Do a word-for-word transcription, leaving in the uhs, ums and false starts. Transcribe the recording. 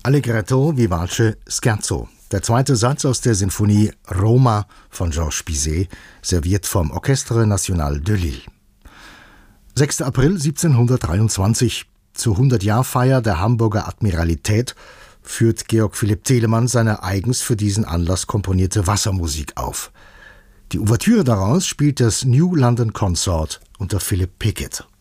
Allegretto vivace scherzo. Der zweite Satz aus der Sinfonie Roma von Georges Bizet, serviert vom Orchestre National de Lille. sechster April siebzehnhundertdreiundzwanzig. Zur hundert-Jahr-Feier der Hamburger Admiralität führt Georg Philipp Telemann seine eigens für diesen Anlass komponierte Wassermusik auf. Die Ouvertüre daraus spielt das New London Consort unter Philip Pickett.